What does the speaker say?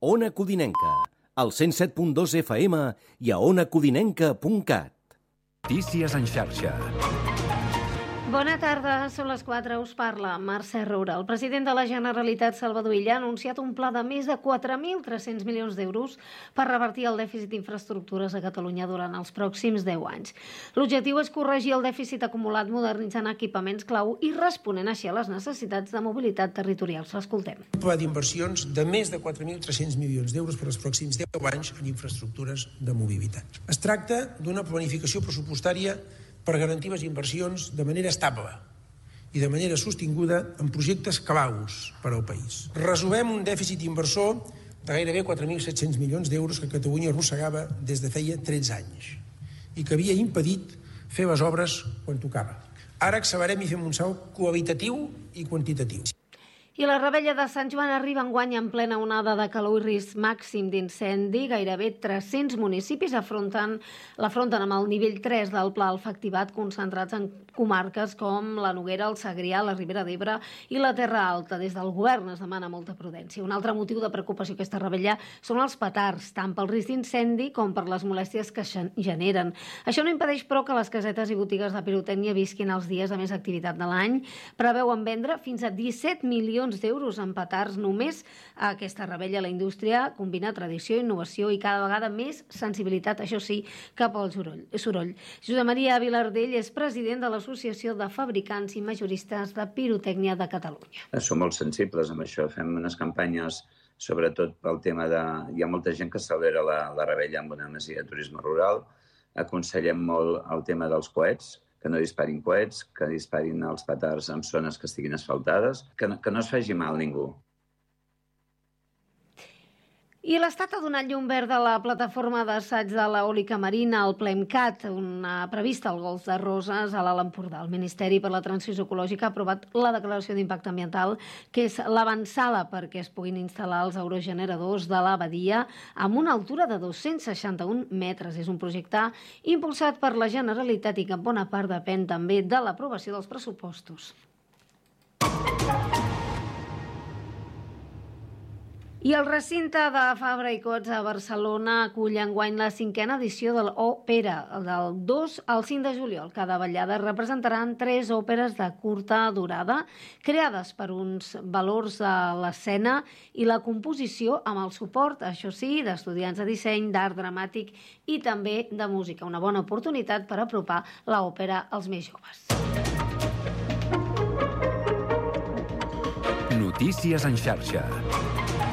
Ona Codinenca, al 107.2 FM i a onacodinenca.cat. Notícies en xarxa. Bona tarda, són les 4, us parla Mercè Roura. El president de la Generalitat, Salvador Illa, ha anunciat un pla de més de 4.300 milions d'euros per revertir el dèficit d'infraestructures a Catalunya durant els pròxims 10 anys. L'objectiu és corregir el dèficit acumulat modernitzant equipaments clau i responent així a les necessitats de mobilitat territorial. L'escoltem. Un pla d'inversions de més de 4.300 milions d'euros per als pròxims 10 anys en infraestructures de mobilitat. Es tracta d'una planificació pressupostària per garantir les inversions de manera estable i de manera sostinguda en projectes claus per al país. Resolem un dèficit inversor de gairebé 4.700 milions d'euros que Catalunya arrossegava des de feia 13 anys i que havia impedit fer les obres quan tocava. Ara accelerem i fem un salt qualitatiu i quantitatiu. I la Revetlla de Sant Joan arriba enguany en plena onada de calor i risc màxim d'incendi. Gairebé 300 municipis l'afronten amb el nivell 3 del pla Alfa activat, concentrats en comarques com la Noguera, el Segrià, la Ribera d'Ebre i la Terra Alta. Des del govern es demana molta prudència. Un altre motiu de preocupació a aquesta Revetlla són els petards, tant pel risc d'incendi com per les molèsties que generen. Això no impedeix, però, que les casetes i botigues de pirotècnia visquin els dies de més activitat de l'any. Preveuen vendre fins a 17 milions d'euros en petards només a aquesta Revetlla. La indústria combina tradició, innovació i cada vegada més sensibilitat, això sí, cap al soroll. Josep Maria Vilardell és president de l'Associació de Fabricants i Majoristes de Pirotècnia de Catalunya. Som molt sensibles amb això. Fem unes campanyes, sobretot pel tema de... Hi ha molta gent que celebra la Revetlla amb una masia de turisme rural. Aconsellem molt el tema dels coets, que no disparin coets, que disparin els petards en zones que estiguin asfaltades, que no es faci mal ningú. I l'Estat ha donat llum verd a la plataforma d'assaig de l'eòlica marina, el PLEMCAT, prevista al Golf de Roses, a l'Alt Empordà. El Ministeri per la Transició Ecològica ha aprovat la declaració d'impacte ambiental, que és l'avantsala perquè es puguin instal·lar els aerogeneradors de la badia amb una altura de 261 metres. És un projecte impulsat per la Generalitat i que en bona part depèn també de l'aprovació dels pressupostos. I el recinte de Fabra i Coats a Barcelona acull enguany la 5a edició de l'Òpera. Del 2 al 5 de juliol, cada vetllada representaran 3 òperes de curta durada, creades per uns valors de l'escena i la composició amb el suport, això sí, d'estudiants de disseny, d'art dramàtic i també de música. Una bona oportunitat per apropar l'òpera als més joves. Notícies en xarxa.